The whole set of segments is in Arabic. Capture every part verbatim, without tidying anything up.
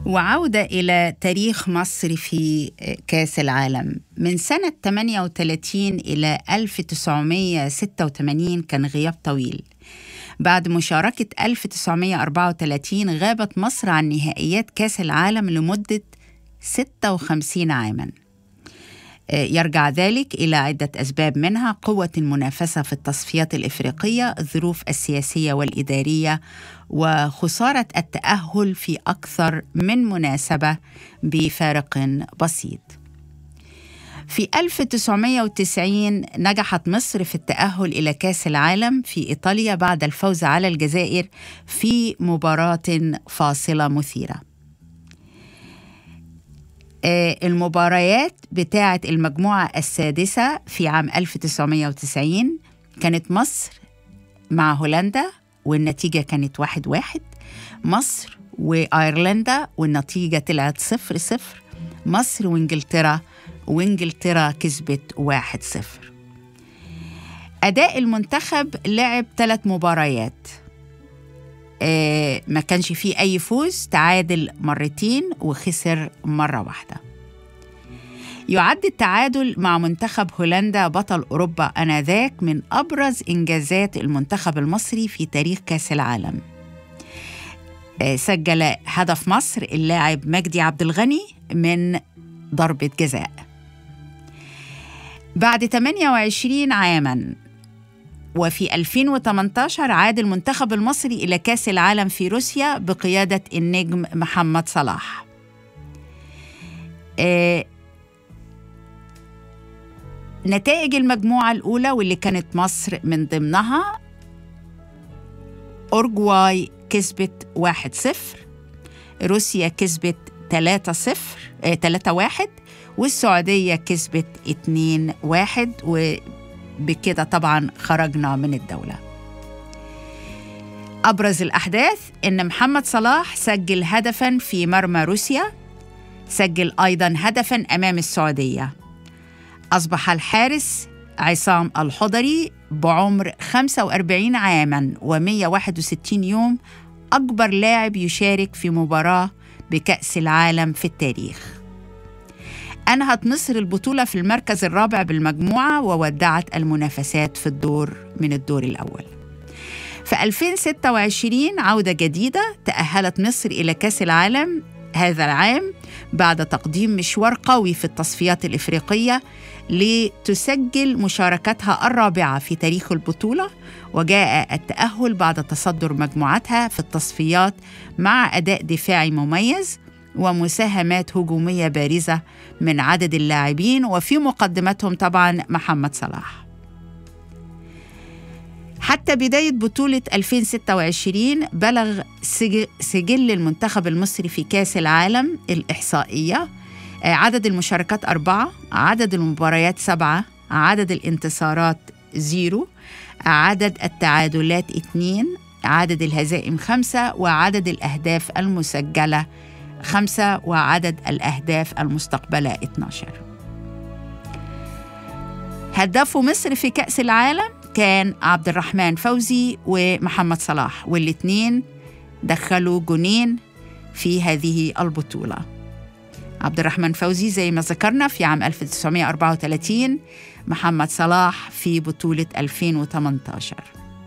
وعودة إلى تاريخ مصر في كأس العالم. من سنة ثمانية وثلاثين إلى ألف وتسعمائة وستة وثمانين كان غياب طويل. بعد مشاركة ألف وتسعمائة وأربعة وثلاثين غابت مصر عن نهائيات كأس العالم لمدة ستة وخمسين عاماً. يرجع ذلك إلى عدة أسباب، منها قوة المنافسة في التصفيات الإفريقية، الظروف السياسية والإدارية، وخسارة التأهل في أكثر من مناسبة بفارق بسيط. في ألف وتسعمائة وتسعين نجحت مصر في التأهل إلى كأس العالم في إيطاليا بعد الفوز على الجزائر في مباراة فاصلة مثيرة. المباريات بتاعة المجموعة السادسة في عام ألف وتسعمائة وتسعين كانت مصر مع هولندا والنتيجة كانت واحد واحد، مصر وأيرلندا والنتيجة طلعت صفر صفر، مصر وإنجلترا وإنجلترا كسبت واحد صفر. أداء المنتخب لعب ثلاث مباريات، آه ما كانش فيه أي فوز، تعادل مرتين وخسر مرة واحدة. يعد التعادل مع منتخب هولندا بطل أوروبا آنذاك من أبرز إنجازات المنتخب المصري في تاريخ كأس العالم. آه سجل هدف مصر اللاعب مجدي عبد الغني من ضربة جزاء. بعد ثمانية وعشرين عاماً وفي ألفين وثمانية عشر عاد المنتخب المصري إلى كأس العالم في روسيا بقيادة النجم محمد صلاح. آه نتائج المجموعة الأولى واللي كانت مصر من ضمنها: أورجواي كسبت واحد صفر، روسيا كسبت ثلاثة صفر آه ثلاثة واحد، والسعودية كسبت اثنين واحد، وبكده طبعا خرجنا من الدولة. أبرز الأحداث إن محمد صلاح سجل هدفاً في مرمى روسيا، سجل أيضاً هدفاً أمام السعودية. أصبح الحارس عصام الحضري بعمر خمسة وأربعين عاماً ومئة وواحد وستين يوم أكبر لاعب يشارك في مباراة بكأس العالم في التاريخ. أنهت مصر البطولة في المركز الرابع بالمجموعة وودعت المنافسات في الدور من الدور الأول. في ألفين وستة وعشرين عودة جديدة، تأهلت مصر إلى كأس العالم هذا العام بعد تقديم مشوار قوي في التصفيات الإفريقية لتسجل مشاركتها الرابعة في تاريخ البطولة، وجاء التأهل بعد تصدر مجموعتها في التصفيات مع أداء دفاعي مميز ومساهمات هجومية بارزة من عدد اللاعبين، وفي مقدمتهم طبعاً محمد صلاح. حتى بداية بطولة ألفين وستة وعشرين بلغ سجل المنتخب المصري في كأس العالم الإحصائية: عدد المشاركات أربعة، عدد المباريات سبعة، عدد الانتصارات زيرو، عدد التعادلات اثنين، عدد الهزائم خمسة، وعدد الأهداف المسجلة خمسة، وعدد الأهداف المستقبلة اثني عشر. هداف مصر في كأس العالم كان عبد الرحمن فوزي ومحمد صلاح، والاثنين دخلوا جونين في هذه البطولة. عبد الرحمن فوزي زي ما ذكرنا في عام ألف وتسعمائة وأربعة وثلاثين، محمد صلاح في بطولة ألفين وثمانية عشر.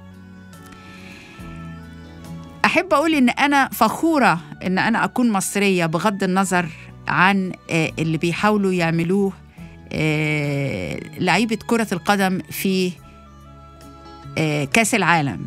أحب أقول إن أنا فخورة إن أنا أكون مصرية، بغض النظر عن اللي بيحاولوا يعملوه لعيبة كرة القدم في كأس العالم،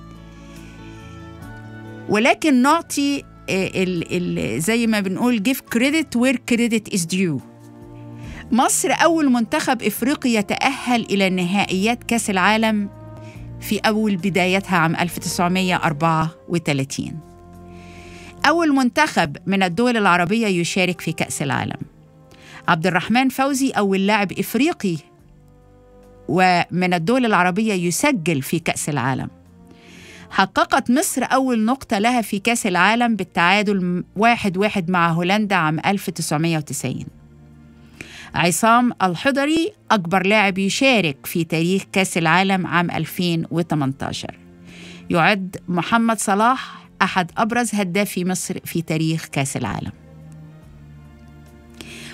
ولكن نعطي ال ال زي ما بنقول give credit where credit is due. مصر أول منتخب إفريقي يتأهل إلى نهائيات كأس العالم في أول بدايتها عام ألف وتسعمائة وأربعة وثلاثين. أول منتخب من الدول العربية يشارك في كأس العالم. عبد الرحمن فوزي أول لاعب إفريقي ومن الدول العربية يسجل في كأس العالم. حققت مصر أول نقطة لها في كأس العالم بالتعادل واحد واحد مع هولندا عام ألف وتسعمائة وتسعين. عصام الحضري أكبر لاعب يشارك في تاريخ كأس العالم عام ألفين وثمانية عشر. يعد محمد صلاح أحد أبرز هدافي مصر في تاريخ كأس العالم.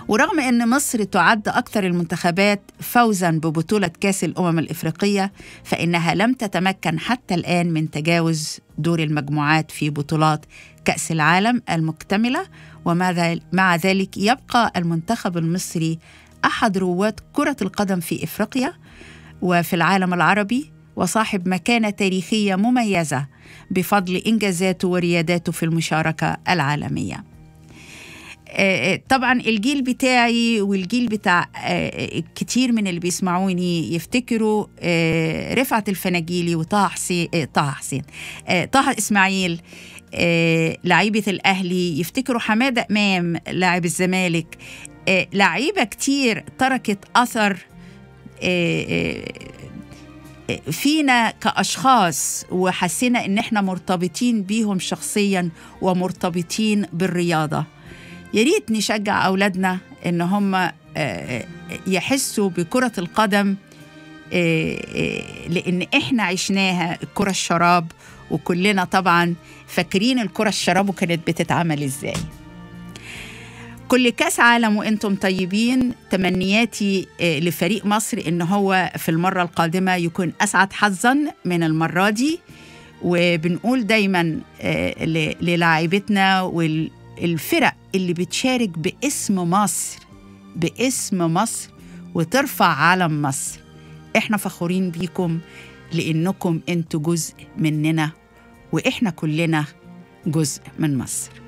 ورغم أن مصر تعد أكثر المنتخبات فوزاً ببطولة كأس الأمم الإفريقية، فإنها لم تتمكن حتى الآن من تجاوز دور المجموعات في بطولات كأس العالم المكتملة. ومع ذلك يبقى المنتخب المصري أحد رواد كرة القدم في إفريقيا وفي العالم العربي، وصاحب مكانة تاريخية مميزة بفضل إنجازاته ورياداته في المشاركة العالمية. طبعا الجيل بتاعي والجيل بتاع كتير من اللي بيسمعوني يفتكروا رفعت الفناجيلي وطه حسين طه حسين طه إسماعيل لعيبة الأهلي، يفتكروا حمادة إمام لاعب الزمالك. لعيبة كتير تركت أثر فينا كأشخاص، وحسينا إن إحنا مرتبطين بيهم شخصياً ومرتبطين بالرياضة. ياريت نشجع أولادنا إن هم يحسوا بكرة القدم، لأن إحنا عشناها الكرة الشراب، وكلنا طبعاً فاكرين الكرة الشراب وكانت بتتعمل إزاي. كل كاس عالم وإنتم طيبين. تمنياتي لفريق مصر إن هو في المرة القادمة يكون أسعد حظاً من المرة دي، وبنقول دايماً للاعيبتنا والفرق اللي بتشارك باسم مصر باسم مصر وترفع علم مصر، إحنا فخورين بيكم لأنكم أنتوا جزء مننا، وإحنا كلنا جزء من مصر.